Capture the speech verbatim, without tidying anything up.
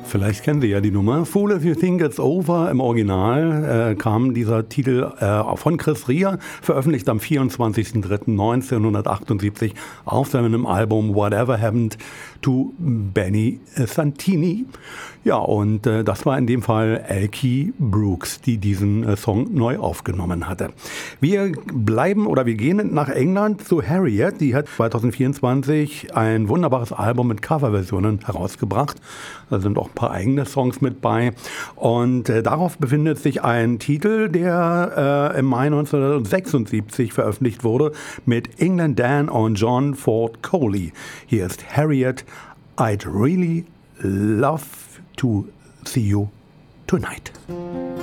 Vielleicht kennen Sie ja die Nummer. Fool If You Think It's Over. Im Original äh, kam dieser Titel äh, von Chris Rea, veröffentlicht am vierundzwanzigsten dritten neunzehnhundertachtundsiebzig auf seinem Album Whatever Happened to Benny Santini. Ja, und äh, das war in dem Fall Elkie Brooks, die diesen äh, Song neu aufgenommen hatte. Wir bleiben oder wir gehen nach England zu Harriet. Die hat zweitausendvierundzwanzig ein wunderbares Album mit Coverversionen herausgebracht. Da sind auch ein paar eigene Songs mit bei. Und äh, darauf befindet sich ein Titel, der äh, im Mai neunzehnhundertsechsundsiebzig veröffentlicht wurde mit England Dan und John Ford Coley. Hier ist Harriet, I'd really love to see you tonight.